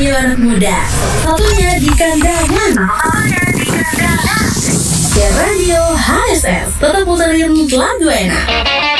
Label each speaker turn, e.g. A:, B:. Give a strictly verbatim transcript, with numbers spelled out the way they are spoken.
A: radio anak muda. Satunya di kandangan. Ya radio H S S tetap puterin lagu enak.